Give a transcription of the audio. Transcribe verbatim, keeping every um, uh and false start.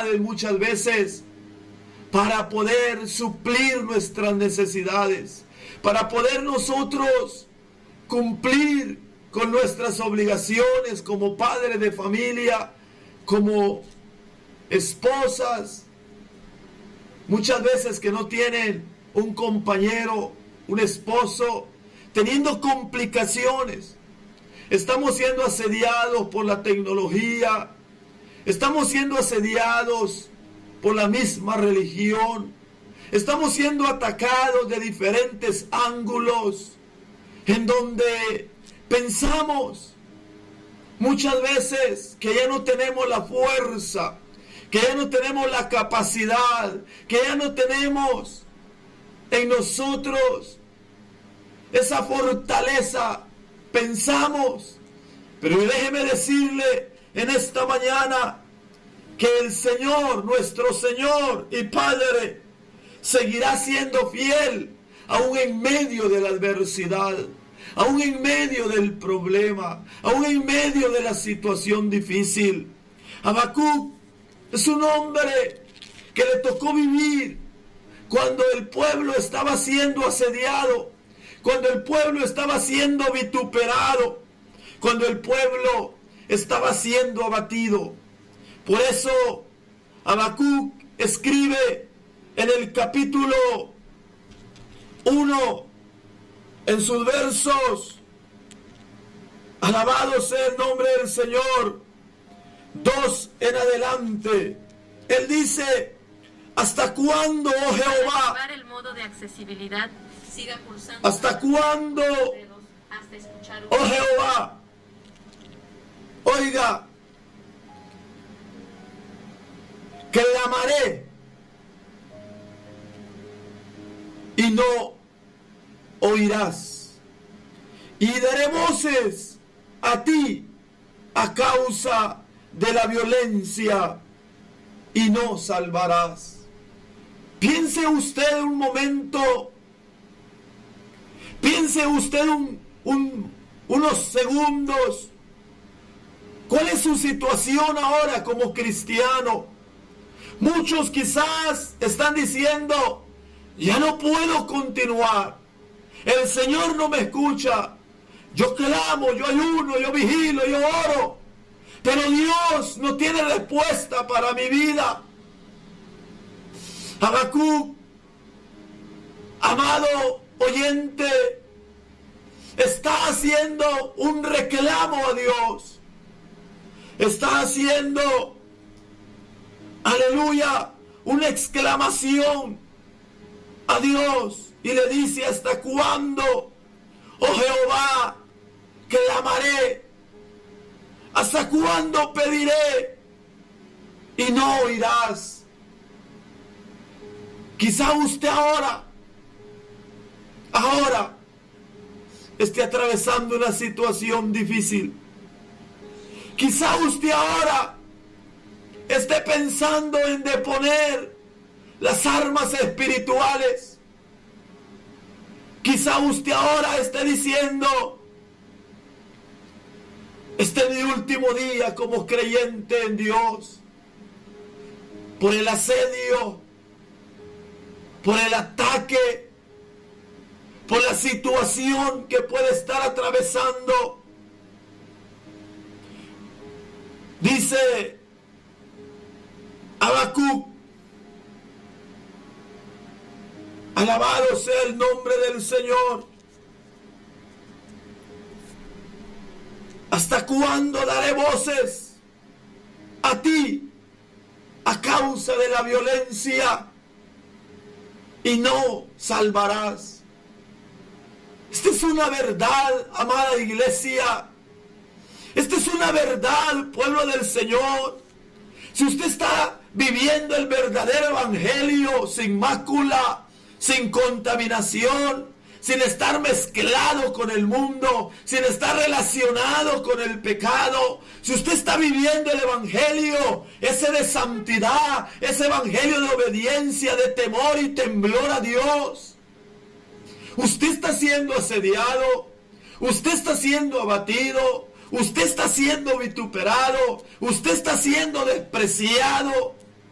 habilidades muchas veces para poder suplir nuestras necesidades, para poder nosotros cumplir con nuestras obligaciones como padres de familia, como esposas, muchas veces que no tienen un compañero, un esposo, teniendo complicaciones. Estamos siendo asediados por la tecnología, estamos siendo asediados por la misma religión, estamos siendo atacados de diferentes ángulos, en donde pensamos muchas veces que ya no tenemos la fuerza, que ya no tenemos la capacidad, que ya no tenemos en nosotros esa fortaleza. Pensamos, pero déjeme decirle en esta mañana que el Señor, nuestro Señor y Padre, seguirá siendo fiel aún en medio de la adversidad, aún en medio del problema, aún en medio de la situación difícil. Habacuc es un hombre que le tocó vivir cuando el pueblo estaba siendo asediado, cuando el pueblo estaba siendo vituperado, cuando el pueblo estaba siendo abatido. Por eso Habacuc escribe en el capítulo uno, en sus versos, alabado sea el nombre del Señor, dos en adelante, él dice: ¿hasta cuándo, oh Jehová? El modo de accesibilidad siga pulsando. ¿Hasta cuándo, oh Jehová? Oiga, clamaré y no oirás, y daré voces a ti a causa de la violencia, y no salvarás. Piense usted un momento, piense usted un, un, unos segundos, ¿cuál es su situación ahora como cristiano? Muchos quizás están diciendo: ya no puedo continuar, el Señor no me escucha, yo clamo, yo ayuno, yo vigilo, yo oro, pero Dios no tiene respuesta para mi vida. Habacuc, amado oyente, está haciendo un reclamo a Dios, está haciendo, aleluya, una exclamación a Dios, y le dice: ¿hasta cuándo, oh Jehová, clamaré? ¿Hasta cuándo pediré y no oirás? Quizá usted ahora, ahora esté atravesando una situación difícil. Quizá usted ahora esté pensando en deponer las armas espirituales. Quizá usted ahora esté diciendo: este es mi último día como creyente en Dios, por el asedio, por el ataque, por la situación que puede estar atravesando. Dice Habacuc: alabado sea el nombre del Señor. ¿Hasta cuándo daré voces a ti a causa de la violencia y no salvarás? Esta es una verdad, amada iglesia. Esta es una verdad, pueblo del Señor. Si usted está viviendo el verdadero evangelio sin mácula, sin contaminación, sin estar mezclado con el mundo, sin estar relacionado con el pecado, si usted está viviendo el evangelio, ese de santidad, ese evangelio de obediencia, de temor y temblor a Dios, usted está siendo asediado, usted está siendo abatido, usted está siendo vituperado, usted está siendo despreciado,